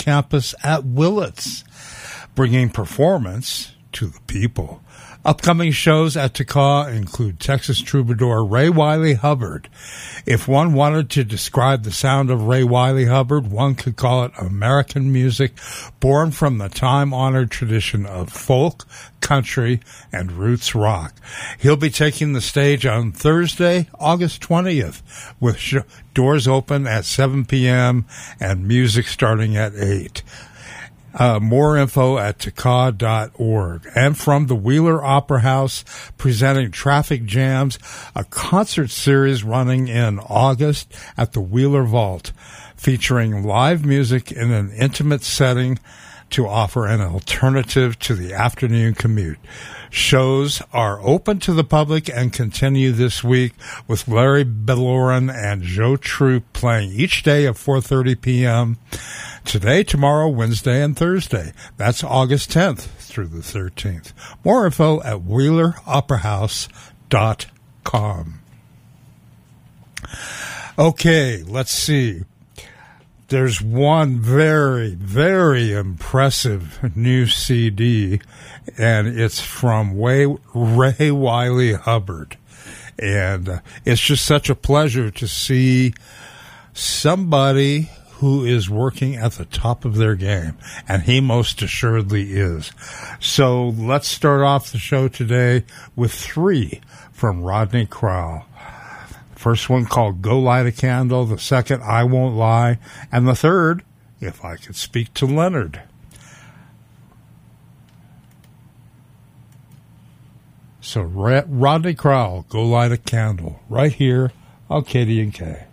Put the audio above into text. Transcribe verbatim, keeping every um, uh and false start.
campus at Willits, bringing performance to the people. Upcoming shows at T C A include Texas troubadour Ray Wylie Hubbard. If one wanted to describe the sound of Ray Wylie Hubbard, one could call it American music born from the time-honored tradition of folk, country, and roots rock. He'll be taking the stage on Thursday, August twentieth, with sh- doors open at seven p.m. and music starting at eight. Uh, more info at T C A dot org. And from the Wheeler Opera House, presenting Traffic Jams, a concert series running in August at the Wheeler Vault, featuring live music in an intimate setting to offer an alternative to the afternoon commute. Shows are open to the public and continue this week with Larry Beloran and Joe Troop playing each day at four thirty p.m. Today, tomorrow, Wednesday, and Thursday. That's August tenth through the thirteenth. More info at wheeler opera house dot com. Okay, let's see. There's one very, very impressive new C D, and it's from Way, Ray Wylie Hubbard. And uh, it's just such a pleasure to see somebody who is working at the top of their game, and he most assuredly is. So let's start off the show today with three from Rodney Crowell. First one called Go Light a Candle, the second I Won't Lie, and the third, If I Could Speak to Leonard. So Rodney Crowell, Go Light a Candle, right here on K D and K.